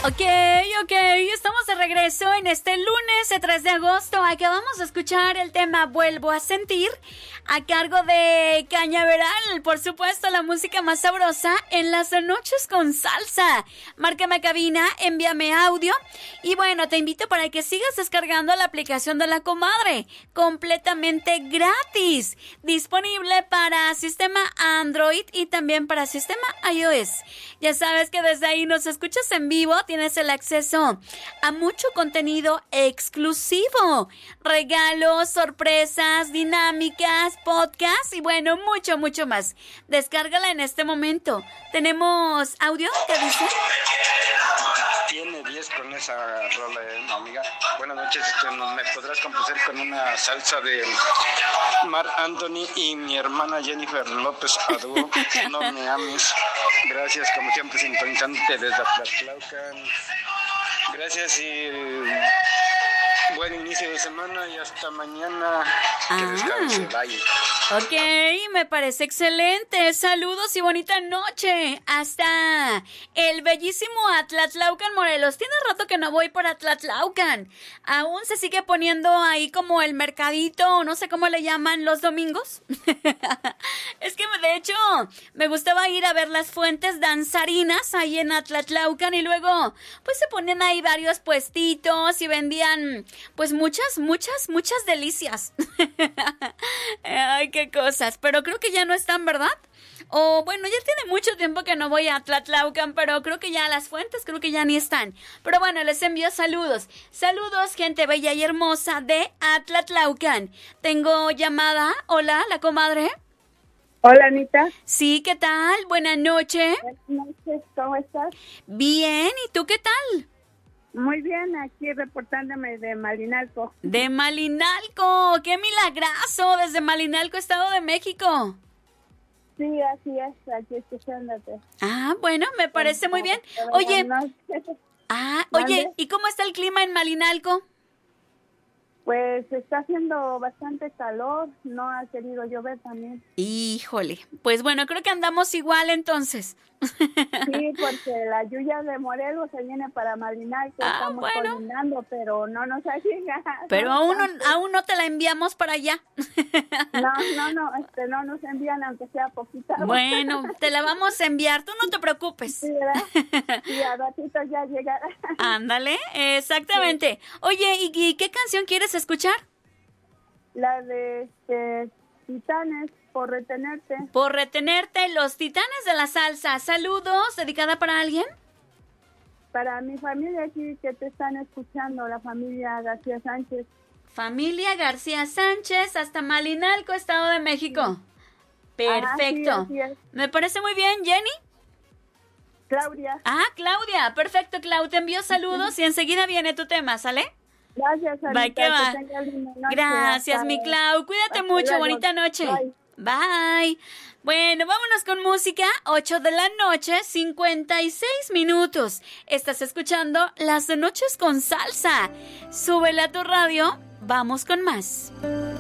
Ok, estamos de regreso en este lunes 3 de agosto. Acabamos de escuchar el tema Vuelvo a Sentir a cargo de Cañaveral. Por supuesto, la música más sabrosa en las noches con salsa. Márcame a cabina, envíame audio. Y bueno, te invito para que sigas descargando la aplicación de La Comadre. Completamente gratis. Disponible para sistema Android y también para sistema iOS. Ya sabes que desde ahí nos escuchas en vivo. Tienes el acceso a mucho contenido exclusivo, regalos, sorpresas, dinámicas, podcasts y bueno, mucho más. Descárgala en este momento. ¿Tenemos audio? ¿Qué dice? Tiene 10 con esa rola, amiga. Buenas noches, ¿me podrás complacer con una salsa de Marc Anthony y mi hermana Jennifer López a dúo? No me ames. Gracias, como siempre, sintonizándote desde Atlatlaucan. Gracias y buen inicio de semana y hasta mañana. Que descanse, bye. Ok, me parece excelente. Saludos y bonita noche. Hasta el bellísimo Atlatlaucan, Morelos. Tiene rato que no voy por Atlatlaucan. Aún se sigue poniendo ahí como el mercadito, o no sé cómo le llaman, los domingos. Es que de hecho me gustaba ir a ver las fuentes danzarinas ahí en Atlatlaucan y luego pues se ponían ahí varios puestitos y vendían pues muchas delicias. Ay, qué cosas. Pero creo que ya no están, ¿verdad? O bueno, ya tiene mucho tiempo que no voy a Atlatlaucan, pero creo que ya las fuentes creo que ya ni están. Pero bueno, les envío saludos. Saludos, gente bella y hermosa de Atlatlaucan. Tengo llamada. Hola, la comadre. Hola, Anita. Sí, ¿qué tal? Buenas noches. Buenas noches, ¿cómo estás? Bien, ¿y tú qué tal? Muy bien, aquí reportándome de Malinalco. De Malinalco, qué milagrazo, desde Malinalco, Estado de México. Sí, así es, aquí escuchándote. Ah, bueno, me parece muy bien. Oye, ¿y cómo está el clima en Malinalco? Pues está haciendo bastante calor, no ha querido llover también. Híjole, pues bueno, creo que andamos igual entonces. Sí, porque la lluvia de Morelos se viene para Malinalco, estamos coordinando, pero no nos ha llegado. Pero aún no te la enviamos para allá. No nos envían aunque sea poquita. Bueno, te la vamos a enviar, tú no te preocupes. Sí, ¿verdad? Sí, a ratito ya llegará. Ándale, exactamente. Sí. Oye, ¿y qué canción quieres escuchar? La de Titanes, Por Retenerte. Por Retenerte, los Titanes de la Salsa. Saludos, ¿dedicada para alguien? Para mi familia aquí que te están escuchando, la familia García Sánchez. Familia García Sánchez, hasta Malinalco, Estado de México. Sí. Perfecto. Sí, me parece muy bien, Jenny. Claudia. Claudia, perfecto, Clau, te envío saludos y enseguida viene tu tema, ¿sale? Gracias, Anita. Bye, ¿qué va? Gracias, mi Clau. Cuídate mucho, bonita noche. Bye. Bye. Bueno, vámonos con música. 8 de la noche, 56 minutos. Estás escuchando Las Noches con Salsa. Súbele a tu radio. Vamos con más.